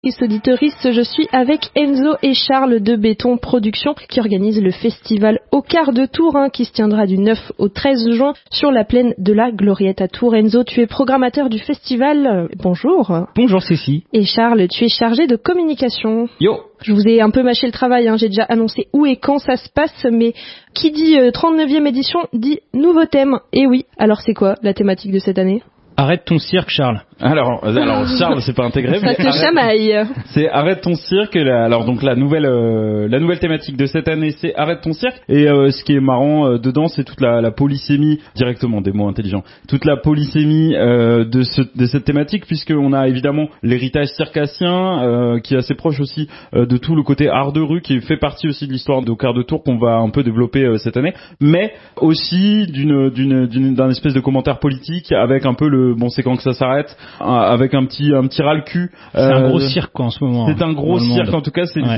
Auditrice, je suis avec Enzo et Charles de Béton Production qui organisent le festival Au Quart de Tour qui se tiendra du 9 au 13 juin sur la plaine de la Gloriette à Tours. Enzo, tu es programmateur du festival. Bonjour. Bonjour Cécile. Et Charles, tu es chargé de communication. Yo. Je vous ai un peu mâché le travail, j'ai déjà annoncé où et quand ça se passe, mais qui dit 39e édition dit nouveau thème. Et oui, alors c'est quoi la thématique de cette année ? Arrête ton cirque, Charles. Alors Charles, c'est pas intégré. Ça te chamaille. C'est arrête ton cirque. Alors donc la nouvelle thématique de cette année, c'est arrête ton cirque. Et ce qui est marrant dedans, c'est toute la polysémie directement, des mots intelligents. Toute la polysémie de cette thématique, puisqu'on a évidemment l'héritage circassien qui est assez proche aussi de tout le côté art de rue, qui fait partie aussi de l'histoire d'Au Quart de Tour qu'on va un peu développer cette année, mais aussi d'un espèce de commentaire politique avec un peu c'est quand que ça s'arrête. Avec un petit ras le cul. C'est un gros cirque en ce moment. C'est un gros cirque en tout cas. C'est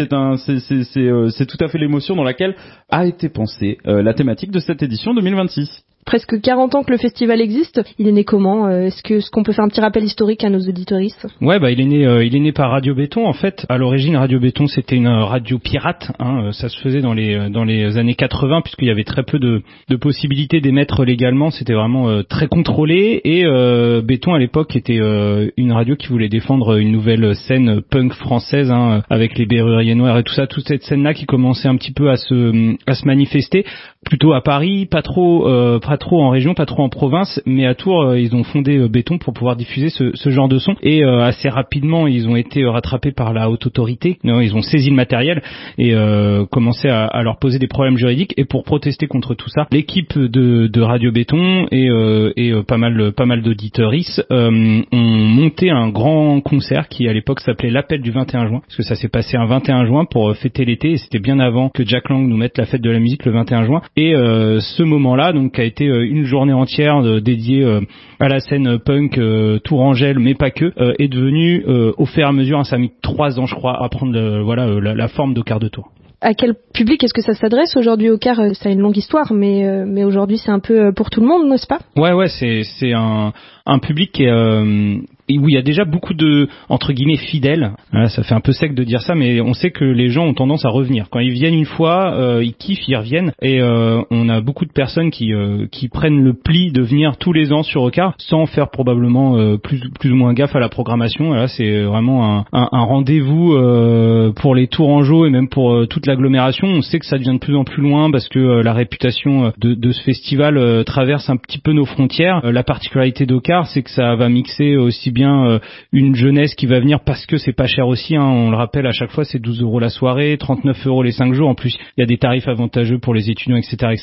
tout à fait l'émotion dans laquelle a été pensée la thématique de cette édition 2026. Presque 40 ans que le festival existe. Il est né comment ? Est-ce qu'on peut faire un petit rappel historique à nos auditoristes ? Ouais, il est né par Radio Béton en fait. À l'origine, Radio Béton c'était une radio pirate. Ça se faisait dans les années 80 puisqu'il y avait très peu de possibilités d'émettre légalement. C'était vraiment très contrôlé et Béton à l'époque était une radio qui voulait défendre une nouvelle scène punk française avec les Berruriers Noirs et tout ça. Toute cette scène-là qui commençait un petit peu à se manifester. Plutôt à Paris, pas trop en région, pas trop en province, mais à Tours, ils ont fondé Béton pour pouvoir diffuser ce genre de son. Et assez rapidement, ils ont été rattrapés par la haute autorité. Ils ont saisi le matériel et commencé à leur poser des problèmes juridiques. Et pour protester contre tout ça, l'équipe de Radio Béton et pas mal d'auditeuristes ont monté un grand concert qui à l'époque s'appelait l'Appel du 21 juin, parce que ça s'est passé un 21 juin pour fêter l'été. Et c'était bien avant que Jack Lang nous mette la fête de la musique le 21 juin. Et ce moment-là, donc, a été une journée entière dédiée à la scène punk tourangelle, mais pas que, est devenu au fur et à mesure, ça a mis 3 ans, je crois, à prendre la forme d'Au Quart de Tour. À quel public est-ce que ça s'adresse aujourd'hui au Quart ? Ça a une longue histoire, mais aujourd'hui c'est un peu pour tout le monde, n'est-ce pas ? Ouais, c'est un public qui est où il y a déjà beaucoup de entre guillemets fidèles. Ça fait un peu sec de dire ça, mais on sait que les gens ont tendance à revenir. Quand ils viennent une fois, ils kiffent, ils reviennent. Et on a beaucoup de personnes qui prennent le pli de venir tous les ans sur Au Quart, sans faire probablement plus ou moins gaffe à la programmation. Et là, c'est vraiment un rendez-vous pour les Tourangeaux et même pour toute l'agglomération. On sait que ça devient de plus en plus loin parce que la réputation de ce festival traverse un petit peu nos frontières. La particularité d'Au Quart, c'est que ça va mixer aussi bien une jeunesse qui va venir parce que c'est pas cher aussi, on le rappelle à chaque fois, c'est 12 € la soirée, 39 € les 5 jours, en plus il y a des tarifs avantageux pour les étudiants, etc.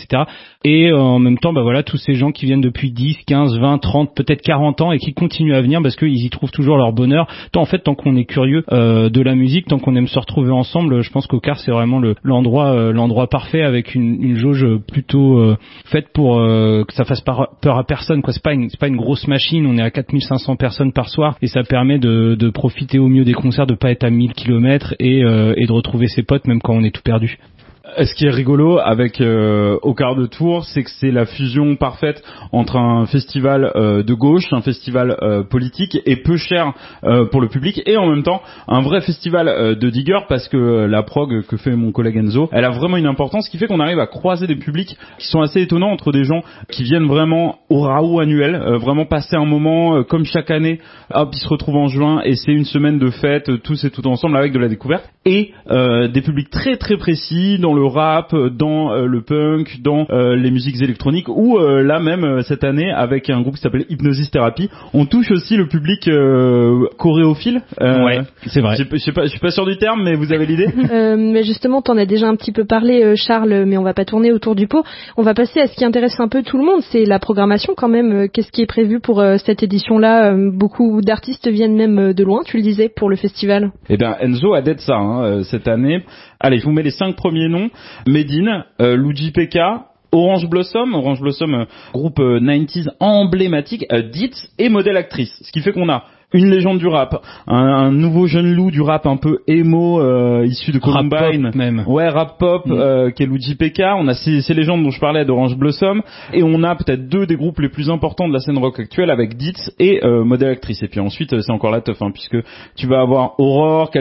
Et en même temps, tous ces gens qui viennent depuis 10, 15, 20, 30, peut-être 40 ans et qui continuent à venir parce qu'ils y trouvent toujours leur bonheur. Tant qu'on est curieux de la musique, tant qu'on aime se retrouver ensemble, je pense qu'Au Quart c'est vraiment l'endroit parfait avec une jauge plutôt faite pour que ça fasse peur à personne, quoi. C'est pas une grosse machine, on est à 4500 personnes par soir et ça permet de profiter au mieux des concerts, de pas être à 1000 km et de retrouver ses potes même quand on est tout perdu. Ce qui est rigolo avec Au Quart de Tour, c'est que c'est la fusion parfaite entre un festival de gauche, un festival politique et peu cher pour le public, et en même temps un vrai festival de diggers, parce que la prog que fait mon collègue Enzo, elle a vraiment une importance qui fait qu'on arrive à croiser des publics qui sont assez étonnants, entre des gens qui viennent vraiment au Raoult annuel, vraiment passer un moment comme chaque année, hop, ils se retrouvent en juin et c'est une semaine de fête, tous et tout ensemble avec de la découverte, et des publics très très précis dans le rap, dans le punk, dans les musiques électroniques, ou là même cette année avec un groupe qui s'appelle Hypnosis Therapy, on touche aussi le public choréophile. Ouais, c'est vrai. Je suis pas sûr du terme, mais vous avez l'idée. Mais justement, t'en as déjà un petit peu parlé, Charles, mais on va pas tourner autour du pot. On va passer à ce qui intéresse un peu tout le monde, c'est la programmation quand même. Qu'est-ce qui est prévu pour cette édition-là ? Beaucoup d'artistes viennent même de loin, tu le disais, pour le festival. Eh bien, Enzo a d'être ça cette année. Allez, je vous mets les 5 premiers noms. Medine, Luigi Pekka, Orange Blossom, groupe 90s emblématique, Dietz et modèle actrice. Ce qui fait qu'on a une légende du rap, un nouveau jeune loup du rap un peu emo, issu de Columbine, rap pop même. Ouais, rap pop, qui est Luigi PK. On a ces légendes dont je parlais d'Orange Blossom, et on a peut-être deux des groupes les plus importants de la scène rock actuelle avec Dietz et modèle actrice. Et puis ensuite c'est encore la teuf, puisque tu vas avoir Aurore,